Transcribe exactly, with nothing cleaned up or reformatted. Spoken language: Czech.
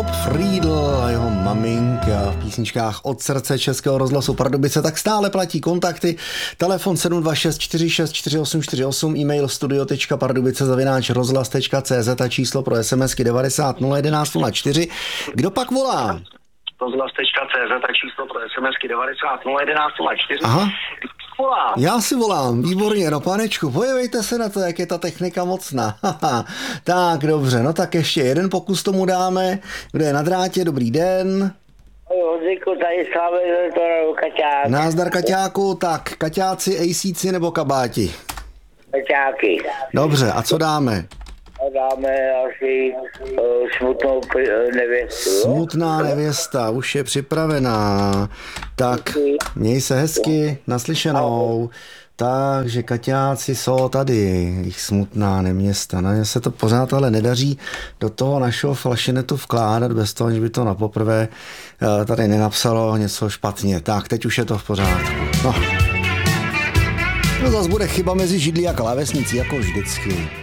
Bob Friedl a jeho maminka v písničkách Od srdce Českého rozhlasu Pardubice, tak stále platí kontakty. Telefon sedm dva šest čtyři šest čtyři osm čtyři osm, e-mail studio tečka pardubice zavináč rozhlas tečka cé zet a číslo pro SMSky devadesát nula jedenáct nula čtyři. Kdo pak volá? rozhlas tečka cé zet a číslo pro SMSky devadesát nula jedenáct nula čtyři. Aha. Volá. Já si volám, výborně, no panečku, podívejte se na to, jak je ta technika mocná. Tak, dobře, no tak ještě jeden pokus tomu dáme. Kdo je na drátě, dobrý den. Honziku, tady sláve to Kaťák. Názdar Kaťáku, tak Kaťáci, ejsíci nebo kabáti? Kaťáky. Dobře, a co dáme? A dáme asi uh, smutnou uh, nevěstu. Smutná nevěsta, už je připravená. Tak, měj se hezky, naslyšenou. Takže Kaťáci jsou tady, jich smutná neměsta. Na ně se to pořád ale nedaří do toho našeho flašinetu vkládat bez toho, že by to napoprvé tady nenapsalo něco špatně. Tak, teď už je to v pořádku. No, no zase bude chyba mezi židlí a klávesnicí, jako vždycky.